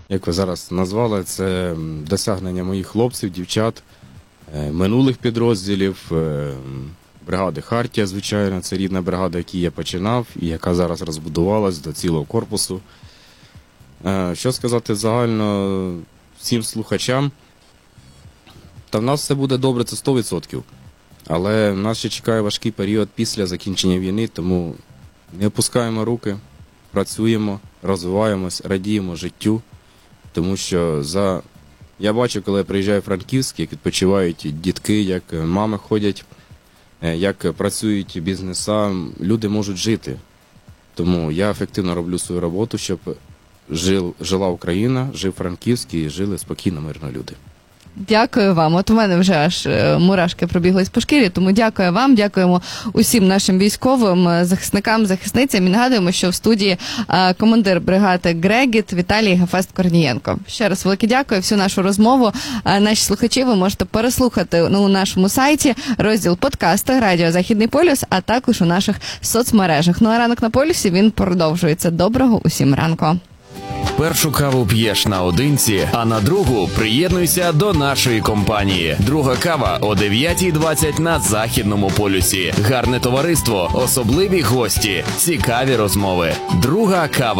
як ви зараз назвали, це досягнення моїх хлопців, дівчат, минулих підрозділів, бригади «Хартія», звичайно, це рідна бригада, яку я починав і яка зараз розбудувалась до цілого корпусу. Що сказати загально всім слухачам? Та в нас все буде добре, це 100%. Але нас ще чекає важкий період після закінчення війни, тому не опускаємо руки, працюємо, розвиваємось, радіємо життю. Тому що я бачу, коли я приїжджаю в Франківськ, як відпочивають дітки, як мами ходять, як працюють бізнеса, люди можуть жити. Тому я ефективно роблю свою роботу, щоб жила Україна, жив Франківськ і жили спокійно, мирно люди. Дякую вам. От у мене вже аж мурашки пробіглись по шкірі, тому дякую вам, дякуємо усім нашим військовим, захисникам, захисницям. І нагадуємо, що в студії командир бригади «Грегіт» Віталій Гефест-Корнієнко. Ще раз велике дякую. Всю нашу розмову наші слухачі ви можете переслухати у нашому сайті, розділ «Подкасти» Радіо Західний полюс, а також у наших соцмережах. Ну а ранок на полюсі він продовжується. Доброго усім ранку. Першу каву п'єш наодинці, а на другу приєднуйся до нашої компанії. Друга кава о 9:20 на Західному полюсі. Гарне товариство, особливі гості, цікаві розмови. Друга кава.